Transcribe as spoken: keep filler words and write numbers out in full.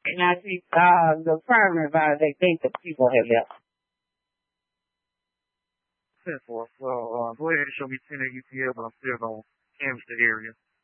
And I think uh, the primary advisor, they think that people have left. ten four. Well, uh, go ahead and show me ten at U T L, but I'm still going to canvas the area.